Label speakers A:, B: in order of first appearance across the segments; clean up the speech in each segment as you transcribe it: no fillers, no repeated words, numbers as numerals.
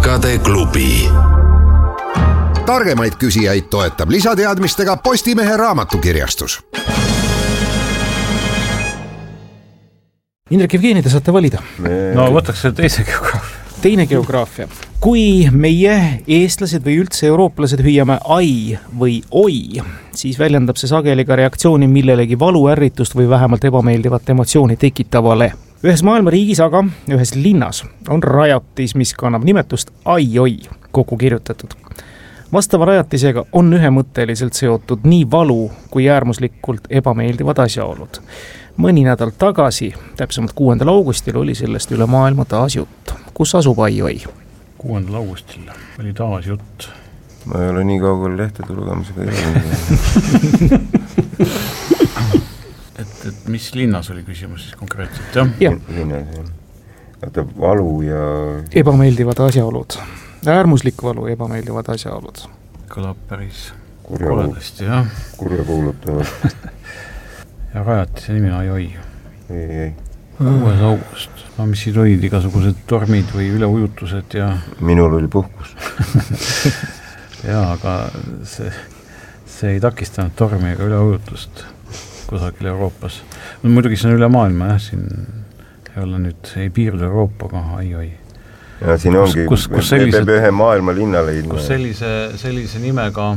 A: tarkade klubi.
B: Targemaid küsijaid toetab lisateadmistega Postimehe raamatukirjastus.
C: Indrek Jevgeni, te saate valida.
D: No võtaks see
C: teine geograafia. Kui meie eestlased või üldse eurooplased hüüame ai või oi, siis väljendab see sageli ka reaktsiooni millelegi valuärritust või vähemalt ebameeldivat emotsiooni tekitavale. Ühes maailma riigis aga, ühes linnas on rajatis, mis kannab nimetust ai-oi kokku kirjutatud. Vastava rajatisega on ühemõtteliselt seotud nii valu kui äärmuslikult ebameeldivad asjaolud. Mõni nädal tagasi, täpsemalt 6. augustil, oli sellest üle maailma taas jutt. Kus asub ai-oi?
D: 6. augustil oli taas jutt.
E: Ma ei ole nii kaugel lehtede lugemisega jäänud.
D: et mis linnas oli küsimus siis konkreetselt,
C: jah?
E: Linnas, jah. Vaata, valu ja...
C: Ebameeldivad asjaolud. Äärmuslik valu, ebameeldivad asjaolud.
D: Kõlab päris koledasti, jah.
E: Kurja kuulutavad.
D: Ja rajatise nimi ai-oi.
E: Ei.
D: 6. august. No mis siin olid igasugused tormid või üleujutused ja...
E: Minul oli puhkus.
D: Jaa, aga see ei takistanud tormi ega üleujutust kusagil Euroopas. No, muidugi see on üle maailma, jah, siin ei ole nüüd, ei piirdu Euroopaga, ai-oi.
E: Ja siin ongi, peab ühe maailma linna leidma.
D: Kus sellise nimega,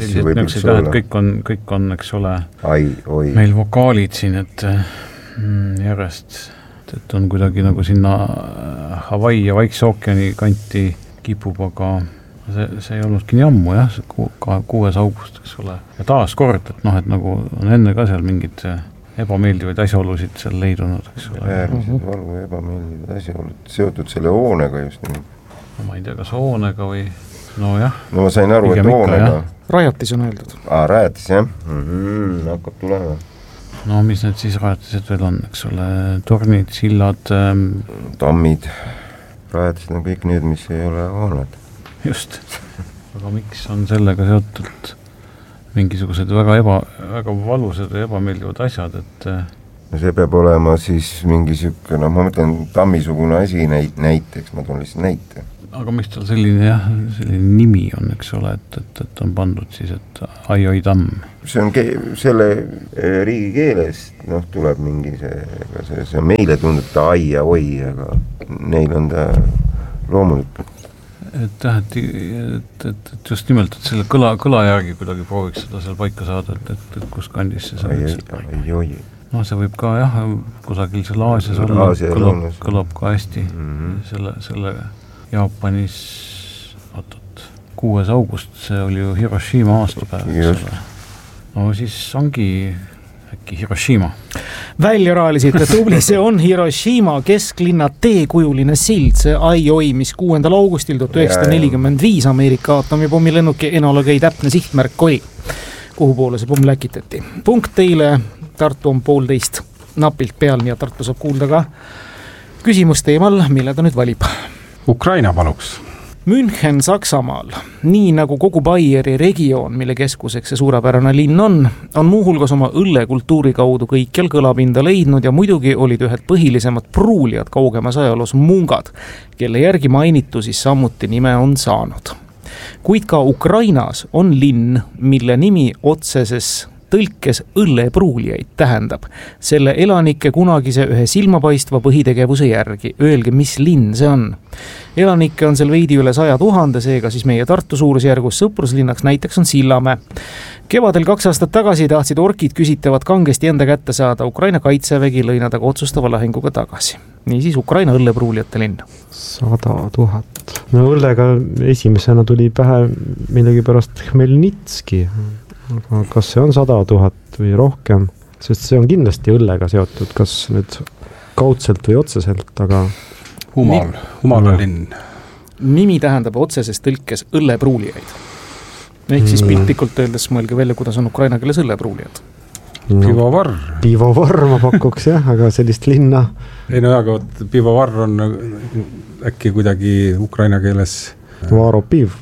D: kõik on, eks ole,
E: ai-oi.
D: Meil vokaalid siin, et järjest, et on kuidagi nagu sinna Hawaii ja Vaikse ookeani kanti kipub, aga see ei olnudki nii ammu, jah, 6. august, eks ole. Ja taas kord, et noh, et nagu on enne ka seal mingid ebameeldivaid asjaolusid seal leidunud, eks ole.
E: Äärmiselt valu ja ebameeldivaid asjaolud seotud selle hoonega just nii.
D: No ma ei tea, kas hoonega või... No jah.
E: No ma sain aru, et hoonega...
C: Rajatis on öeldud.
E: Rajatis, jah. Hakkab tulema.
D: No mis need siis rajatised veel on, eks ole? Tornid, sillad...
E: Tammid. Rajatised on kõik need, mis ei ole hooned.
D: Just. Aga miks on sellega seotud... mingisugused väga valusad ja ebameeldivad asjad, et...
E: No see peab olema siis mingi siuke, no ma mõtlen tammisugune asi näiteks, ma toon lihtsalt näite.
D: Aga miks tal selline nimi on, eks ole, et on pandud siis, et ai-oi tamm?
E: See on selle riigi keeles, noh, tuleb mingi see meile tundub ta ai ja oi, aga neil on ta loomulik.
D: Et just nimelt, et selle kõla järgi kuidagi prooviks seda seal paika saada, et kus kandis see
E: ai-oi.
D: No see võib ka jah, kusagil seal Aasias olla, kõlab ka hästi selle Jaapanis 6. august, see oli ju Hiroshima aastapäev. No siis ongi äkki Hiroshima.
C: Välja raalisite tubli, see on Hiroshima kesklinna teekujuline sild, see ai-oi, mis 6. augustil 1945 Ameerika aatomipommilennuki Enola Gay täpne sihtmärk oli, kuhu poole see pomm läkitati. Punkt teile, Tartu on 1,5 napilt peal, nii et Tartu saab kuulda ka küsimus teemal, mille ta nüüd valib.
F: Ukraina paluks.
C: München Saksamaal, nii nagu kogu Baieri regioon, mille keskuseks see suurepärane linn on muuhulgas oma õllekultuuri kaudu kõikjal kõlapinda leidnud ja muidugi olid ühed põhilisemad pruulijad kaugemas ajaloos mungad, kelle järgi mainitu siis samuti nime on saanud. Kuid ka Ukrainas on linn, mille nimi otseses tõlkes õllepruulijaid tähendab. Selle elanike kunagise ühe silmapaistva põhitegevuse järgi. Öelge, mis linn see on. Elanikke on seal veidi üle 100 000, seega siis meie Tartu suurusjärgus sõpruslinnaks näiteks on Sillamäe. Kevadel 2 aastat tagasi tahtsid orkid küsitavad kangesti enda kätte saada. Ukraina kaitsevägi lõi nad aga otsustava lahinguga tagasi. Niisiis Ukraina õllepruulijate linn.
G: 100 000. No õllega esimesena tuli pähe millegi pärast Hmelnitski. Kas see on 100 000 või rohkem, sest see on kindlasti õllega seotud, kas nüüd kaudselt või otseselt, aga...
F: Humala linn.
C: Nimi tähendab otseses tõlkes õllepruulijaid. Ehk siis piltlikult öeldes mõelge välja, kuidas on ukraina keeles õllepruulijad.
F: Pivovar
G: ma pakuks, jah, aga sellist linna...
F: Ei no, aga pivovar on äkki kuidagi ukraina keeles...
G: Varopiv.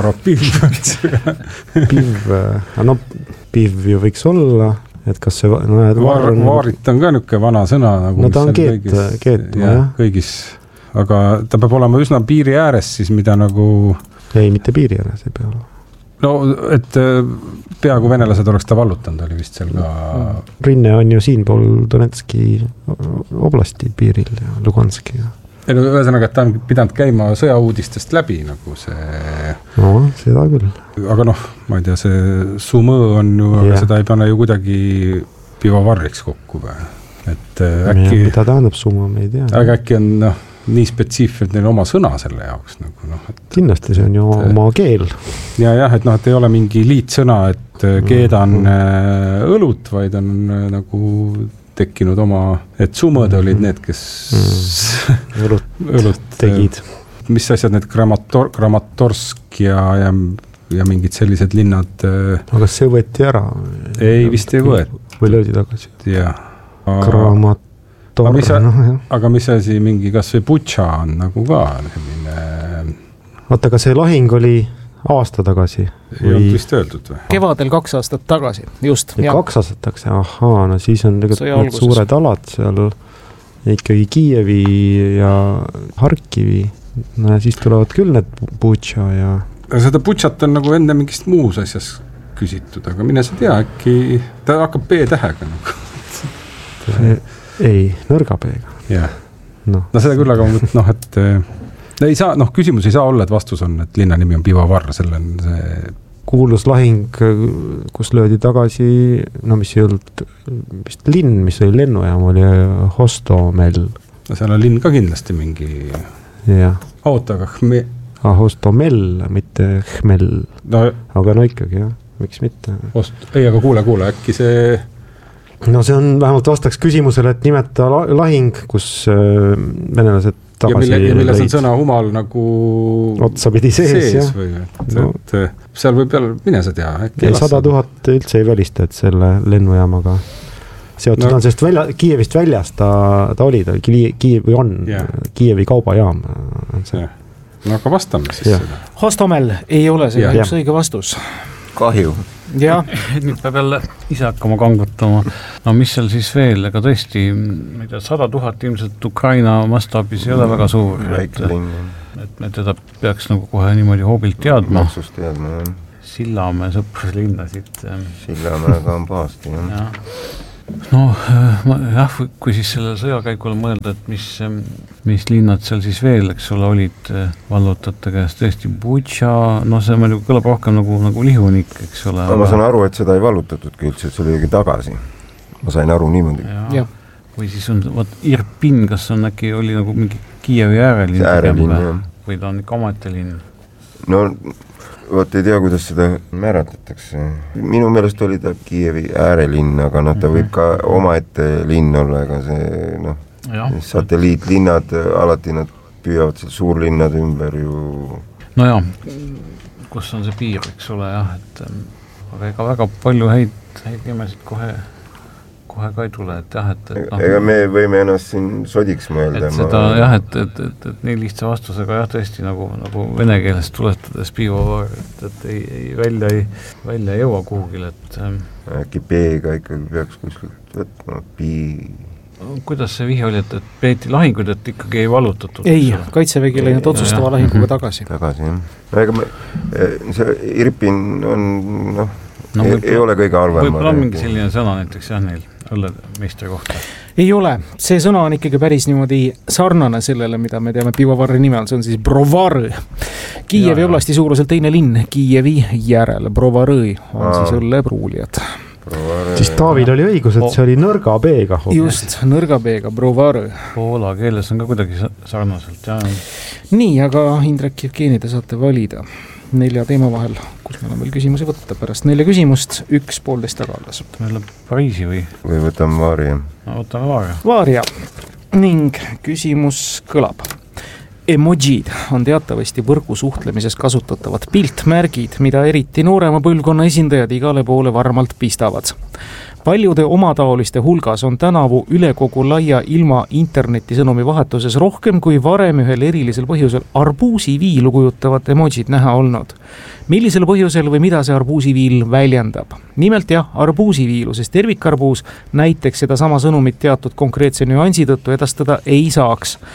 G: Piv ju võiks olla, et kas see...
F: Vaarit on ka niisugune vana sõna. Nagu
G: no ta on keetma, jah.
F: Kõigis aga ta peab olema üsna piiri ääres siis, mida nagu...
G: Ei, mitte piiri ääres ei pea olema.
F: No, et peaaegu venelased oleks ta vallutanud, oli vist seal ka...
G: Rinne on ju siinpool Donetski oblasti piiril ja Luganski.
F: Ja no, ühesõnaga, et ta on pidanud käima sõjauudistest läbi nagu see...
G: No, seda küll.
F: Aga noh, ma ei tea, see Sumõ on ju, aga seda ei pane ju kuidagi pivovarriks kokku või? Et äkki...
G: Mida tähendab Sumõ, me ei tea.
F: Aga äkki on nii spetsiifilt neil oma sõna selle jaoks nagu noh, et
G: kindlasti see on ju oma keel.
F: Ja, et noh, et ei ole mingi liitsõna, et keedan õlut, vaid on nagu tekkinud oma, et Sumõd olid need, kes õlut
G: tegid.
F: Mis asjad need Kramatorsk ja mingid sellised linnad.
G: Aga see võeti ära?
F: Ei, vist ei võet.
G: Või löödi tagasi?
F: Jah. Aga mis asi mingi kas või Butša on nagu ka selline...
G: Vaata, aga see lahing oli aasta tagasi?
F: Ei olnud vist öeldud või?
C: Kevadel 2 aastat tagasi, just.
G: 2 aastat tagasi, ahaa, no siis on tegelikult suured alad seal ikkagi Kiievi ja Harkivi. No ja siis tulevad küll need Butša ja...
F: Seda Butšat on nagu enne mingist muus asjas küsitud, aga mine sa tea, äkki ta hakkab B-tähega nagu.
G: Ei, nõrga B-ga.
F: Jah. No seda küll, aga noh, et ei saa, noh, küsimus ei saa olla, et vastus on, et linna nimi on Pivovarr, selle on see...
G: Kuulus lahing, kus löödi tagasi, no mis ei olnud vist linn, mis oli lennujaam, oli Hostomel.
F: No seal on linn ka kindlasti mingi...
G: Jah.
F: Oota, aga
G: Hostomel, mitte Hmel.
F: No,
G: aga no ikkagi, jah, miks mitte?
F: Ei, aga kuule, äkki see...
G: No see on vähemalt vastaks küsimusele, et nimeta lahing, kus venelased tagasi
F: ja milles on sõna humal nagu
G: otsapidi sees
F: või, et seal võib jälle, mine sa tea
G: 100 000 üldse ei välista, et selle lennujaamaga seotud on, sest Kiievist väljas ta oli, Kiievi on Kiievi kaubajaam on see.
F: No aga vastame siis seda.
C: Hostomel ei ole see üks õige vastus.
E: Kahju.
C: Ja.
D: Nüüd peab jälle ise hakkama kangutama. No mis seal siis veel, ega tõesti 100 000 ilmselt Ukraina mastaabis ei ole väga suur. Et me teda peaks nagu kohe niimoodi hoobilt teadma.
E: Maksust teadma, jah.
D: Sillamäe sõpruslinna siit.
E: Sillamäega on paasti, jah.
D: No jah, kui siis selle sõjakäigule mõelda, et mis linnad seal siis veel, eks ole, olid vallutajate käest tõesti Butša, no see meil kõlab rohkem nagu lihunik, eks ole.
E: Ma saan aru, et seda ei vallutatudki üldse, et see oli tagasi. Ma sain aru niimoodi.
D: Ja. Või siis on, Irpin, kas on äkki oli nagu mingi Kiievi äärelinn või ta on ikka omaetelinn?
E: No ei tea, kuidas seda määratletakse. Minu meelest oli ta Kiievi äärelinn, aga ta võib ka omaette linn olla, ega see satelliitlinnad, alati nad püüavad seal suurlinnad ümber ju.
D: No jah, kus on see piir, eks ole, jah, et aga ega väga palju häid nimesid kohe ka ei tule, et jah, et
E: ega me võime ennast siin sodiks mõelda.
D: Et seda jah, et nii lihtsa vastusega jah, tõesti nagu vene keelest tuletades Pivovarr, et ei välja ei jõua kuhugil, et
E: äkki B-ga ikkagi peaks kuskilt võtma,
D: Kuidas see vihe oli, et peeti lahinguid, et ikkagi ei vallutatud?
C: Ei, kaitsevägi läinud otsustava lahinguga tagasi.
E: Tagasi, jah. Ega see Irpin on, ei ole kõige arvem.
D: Võib-olla on mingi selline sõna näiteks jah neil õllemeistri kohta?
C: Ei ole. See sõna on ikkagi päris niimoodi sarnane sellele, mida me teame Pivovarri nime all. See on siis Brovarõ. Kiievi oblasti suuruselt teine linn. Kiievi järel Brovarõ on siis õllepruulijad.
G: Siis Taavil oli õigus, et see oli nõrga B-ga.
C: Just, nõrga B-ga, Brovarõ.
D: Poola keeles on ka kuidagi sarnaselt, jah.
C: Nii, aga Indrek Jevgeni te saate valida 4 teema vahel, kus meil on veel küsimusi võtta pärast 4 küsimust, 1,5 taga alles.
D: Meil on Pariisi või
E: võtame Vaaria.
D: No võtame Vaaria.
C: Vaaria. Ning küsimus kõlab. Emojid on teatavasti võrgusuhtlemises kasutatavad piltmärgid, mida eriti noorema põlvkonna esindajad igale poole varmalt pistavad. Paljude omataoliste hulgas on tänavu üle kogu laia ilma internetisõnumi vahetuses rohkem kui varem ühel erilisel põhjusel arbuusiviilu kujutavat emojid näha olnud. Millisel põhjusel või mida see arbuusiviil väljendab? Nimelt jah, arbuusiviilu, sest tervikarbuus näiteks seda sama sõnumit teatud konkreetse nüansi tõttu edastada ei saaks.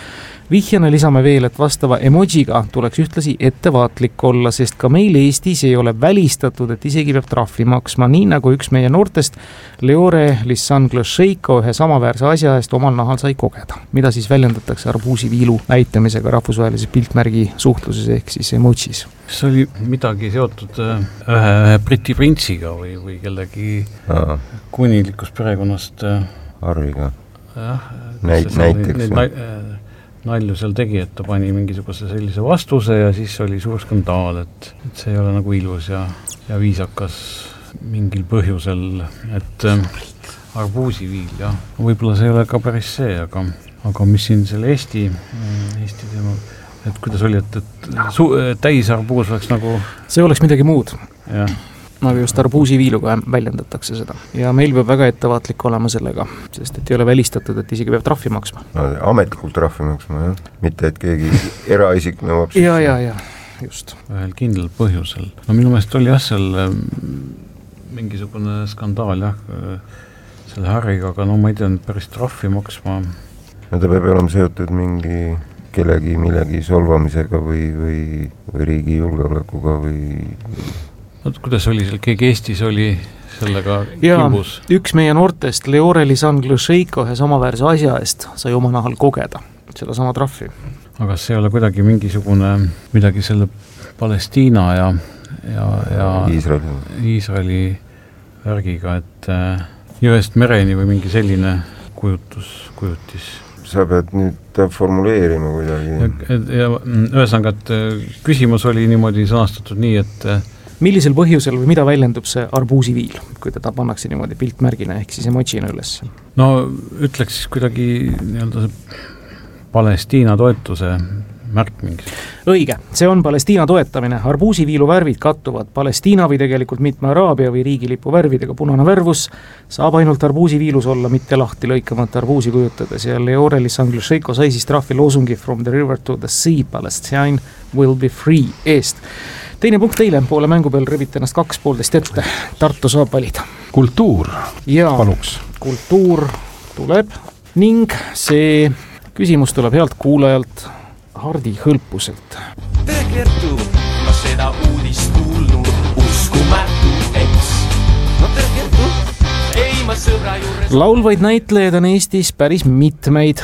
C: Vihjana lisame veel, et vastava emojiga tuleks ühtlasi ettevaatlik olla, sest ka meil Eestis ei ole välistatud, et isegi peab trahvi maksma, nii nagu üks meie noortest Leore Lissan-Glõšeiko ühe samaväärse asja eest omal nahal sai kogeda, mida siis väljendatakse arbuusiviilu näitamisega rahvusvahelises piltmärgi suhtluses ehk siis emojis.
D: Kas oli midagi seotud ühe Briti printsiga või kellegi kunilikust perekonnast?
E: Harriga. Näiteks.
D: Nalju seal tegi, et ta pani mingisuguse sellise vastuse ja siis oli suur skandaal, et see ei ole nagu ilus ja viisakas mingil põhjusel, et arbuusiviil, jah. Võib-olla see ei ole ka päris see, aga mis siin selle Eesti teema, et kuidas oli, et täis arbuus oleks nagu... See
C: oleks midagi muud.
D: Jah.
C: Aga just arbuusiviiluga väljendatakse seda ja meil peab väga ettevaatlik olema sellega, sest et ei ole välistatud, et isegi peab trahvi maksma.
E: Ametlikult trahvi maksma, jah? Mitte, et keegi eraisik nõuab.
C: Ja, just.
D: Ühel kindlal põhjusel. No minu meelest oli jah seal mingisugune skandaal, jah, selle Harriga, aga no ma ei tea, päris trahvi maksma.
E: No ta peab olema seotud mingi kellegi millegi solvamisega või riigi julgeolekuga või...
D: Kuidas oli seal, keegi Eestis oli sellega kimbus?
C: Üks meie noortest Leore Lissan-Glõšeiko ühe samaväärse asja eest sai oma nahal kogeda seda sama trahvi.
D: Aga see ei ole kuidagi mingisugune midagi selle Palestiina ja Iisraeli värgiga, et jõest mereni või mingi selline kujutis.
E: Sa pead nüüd formuleerima kuidagi.
D: Ja ühesõnaga, et küsimus oli niimoodi sõnastatud nii, et
C: millisel põhjusel või mida väljendub see arbuusiviil, kui teda pannakse niimoodi piltmärgina ehk siis emojina üles?
D: No ütleks siis kuidagi nii-öelda Palestiina toetuse märk mingis.
C: Õige, see on Palestiina toetamine. Arbuusiviilu värvid kattuvad Palestiina või tegelikult mitme Araabia või riigilipu värvidega. Punane värvus saab ainult arbuusiviilus olla, mitte lahti lõikamata arbuusi kujutades ja Leore Lissan-Glõšeiko sai siis trahvi loosungi From the river to the sea, Palestine will be free eest. Teine punkt teile, poole mängu peal revite ennast 2,5 ette. Tartu saab valida.
F: Kultuur, paluks.
C: Kultuur tuleb ning see küsimus tuleb healt kuulajalt Hardi Hõlpuselt.
A: Kertu, ma seda uudist kuulnud, uskumatu eks. No Kertu, ei ma sõbra juures...
C: Laulvaid näitlejaid on Eestis päris mitmeid.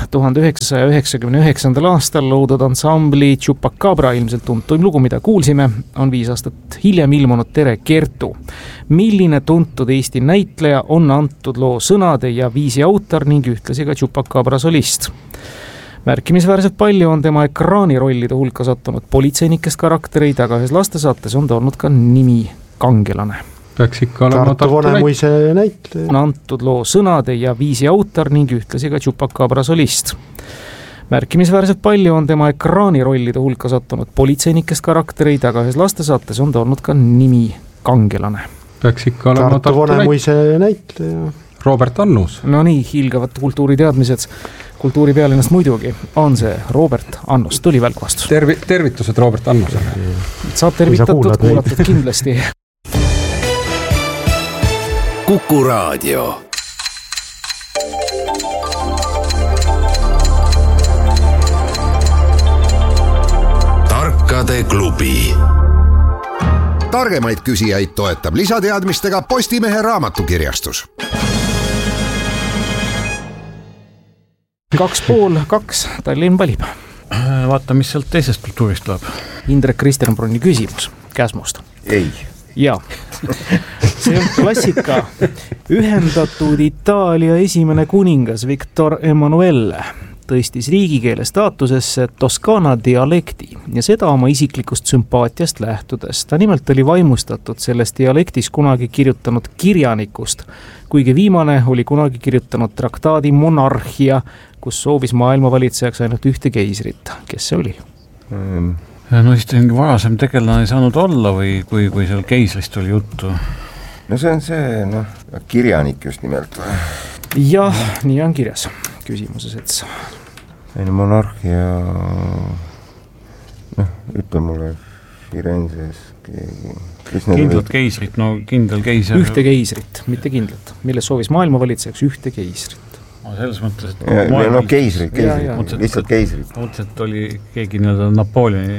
C: 1999. aastal loodud ansambli Chupacabra, ilmselt tuntuim lugu, mida kuulsime, on 5 aastat hiljem ilmunud Tere Kertu. Milline tuntud Eesti näitleja on antud loo sõnade ja viisi autor ning ühtlasi ka Chupacabra solist? Märkimisväärselt palju on tema ekraanirollide hulka sattunud politseinikest karaktereid, aga ühes lastesaates on ta olnud ka nimi kangelane.
F: Peaks ikka olema
G: Tartu Vanemuise näitleja.
C: On antud loo sõnade ja viisi autor ning ühtlasi ka Chupacabra solist. Märkimisväärselt palju on tema ekraanirollide hulka sattunud politseinikest karaktereid, aga ühes lastesaates on ta olnud ka nimi kangelane.
F: Peaks ikka olema
G: Tartu Vanemuise näitleja.
F: Robert Annus.
C: No nii, hiilgavad kultuuriteadmised. Kultuuripealinnast muidugi on see Robert Annus. Tuli välk vastus.
F: Tervitused Robert Annusele.
C: Saab tervitatud, kuulatud kindlasti.
B: Kuku Raadio. Tarkade klubi. Targemaid küsijaid toetab lisateadmistega Postimehe raamatukirjastus.
C: 2,5 Tallinn valib.
D: Vaata, mis sealt teisest kultuurist tuleb.
C: Indrek Kristenbrunni küsimus Käsmust.
E: Ei.
C: Jaa. See on klassika. Ühendatud Itaalia esimene kuningas Victor Emanuele tõstis riigikeele staatusesse Toskana dialekti ja seda oma isiklikust sümpaatiast lähtudes. Ta nimelt oli vaimustatud sellest dialektis kunagi kirjutanud kirjanikust, kuigi viimane oli kunagi kirjutanud traktaadi Monarhia, kus soovis maailma valitsejaks ainult ühte keisrit. Kes see oli?
D: No siis mingi varasem tegelane ei saanud olla või kui seal keisrist oli juttu?
E: No see on see, kirjanik just nimelt.
C: Jah, nii on kirjas küsimuses, et
E: Monarhia, ütle mulle Firenzes keegi.
D: Kindlalt keisrit, kindel keiser.
C: Ühte keisrit, mitte kindlalt, milles soovis maailma valitsejaks ühte keisrit.
D: selles mõttes, et
E: keisrid, lihtsalt keisrid.
D: Mõtles, et oli keegi nii-öelda Napoleoni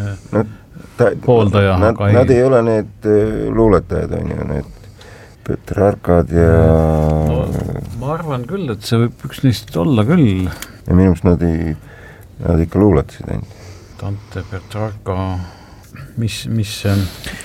D: pooldaja.
E: Nad ei ole need luuletajad, on ju, need Petrarkad ja...
D: No, ma arvan küll, et see võib üks neist olla küll.
E: Ja minu arust nad ikka luuletasid ainult.
D: Dante, Petrarka, mis see...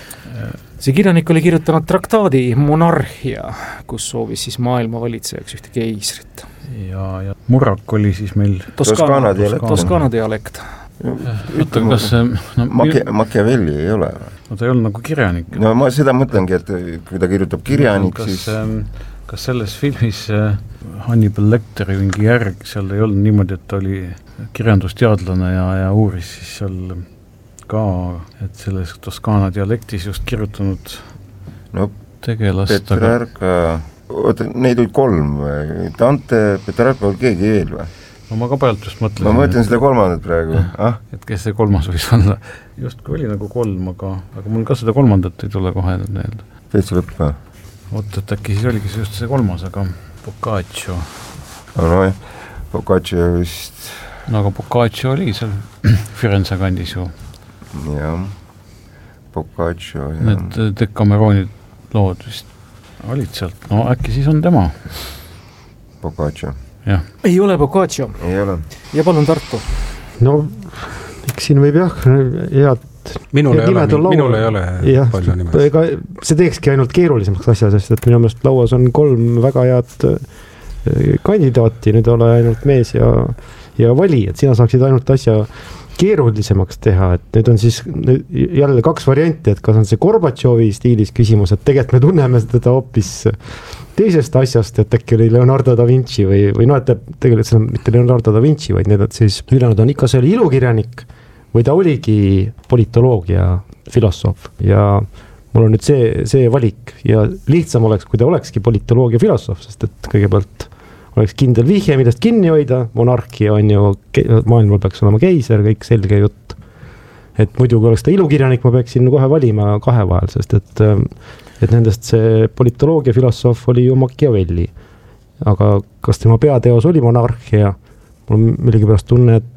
C: See kirjanik oli kirjutanud traktaadi Monarhia, kus soovis siis maailma valitsejaks ühte keisrit.
D: Ja Murrak oli siis meil...
C: Toskana dialekt.
D: Ütle, kas see...
E: Machiavelli ei ole.
D: No ta ei olnud nagu kirjanik.
E: No ma seda mõtlengi, et kui ta kirjutab kirjanik, siis...
D: Kas selles filmis Hannibal Lecteri mingi järg, seal ei olnud niimoodi, et ta oli kirjandusteadlane ja uuris siis seal ka, et selles Toskana dialektis just kirjutanud tegelast.
E: Petrarka, neid oli 3, Dante, Petrarka oli keegi eel või?
D: No ma ka pealt just mõtlesin.
E: Ma mõtlen seda 3. praegu.
D: Et kes see 3. võis olla? Just kui oli nagu 3, aga mul ka seda 3. ei tule kohe need.
E: Täitsa lõpp või?
D: Oot, et äkki siis oligi see just see 3, aga Boccaccio.
E: No jah, Boccaccio vist...
D: No aga Boccaccio oli seal Firenze kandis ju.
E: Jah, Boccaccio.
D: Need Decameroni lood vist olid sealt. No äkki siis on tema.
E: Boccaccio.
D: Jah.
C: Ei ole Boccaccio.
E: Ei ole.
C: Ja palun Tartu.
G: No, eks siin võib head
F: minul ei ole palju nimesid.
G: Ega see teekski ainult keerulisemaks asja, sest et minu meelest lauas on 3 väga head kandidaati, nüüd ole ainult mees ja vali, et sina saaksid ainult asja keerulisemaks teha, et nüüd on siis jälle 2 varianti, et kas on see Gorbatšovi stiilis küsimus, et tegelikult me tunneme teda hoopis teisest asjast, et äkki oli Leonardo da Vinci või no, et tegelikult see on mitte Leonardo da Vinci, vaid need siis ülejäänud on ikka see oli ilukirjanik või ta oligi politoloogia filosoof ja mul on nüüd see valik ja lihtsam oleks, kui ta olekski politoloogia filosoof, sest et kõigepealt oleks kindel vihje, millest kinni hoida, monarhia on ju, maailmal peaks olema keiser, kõik selge jutt. Et muidu kui oleks ta ilukirjanik, ma peaksin kohe valima 2 vahel, sest et nendest see politoloogia filosoof oli ju Machiavelli. Aga kas tema peateos oli monarhia? Mul on millegipärast tunne, et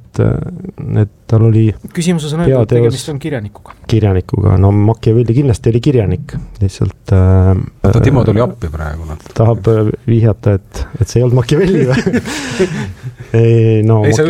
G: tal oli
C: küsimuses on öeldud, tegemist on kirjanikuga. No Machiavelli kindlasti oli kirjanik, lihtsalt
F: Timo tuli appi praegu.
G: Tahab vihjata, et see ei olnud Machiavelli või?
F: Ei,